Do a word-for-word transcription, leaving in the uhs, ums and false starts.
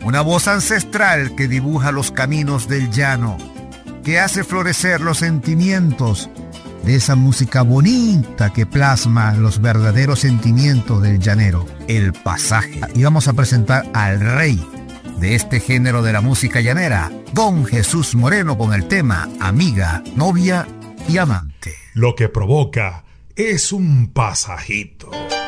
Una voz ancestral que dibuja los caminos del llano, que hace florecer los sentimientos de esa música bonita que plasma los verdaderos sentimientos del llanero, el pasaje. Y vamos a presentar al rey de este género de la música llanera, Don Jesús Moreno, con el tema Amiga, Novia y Amante. Lo que provoca es un pasajito.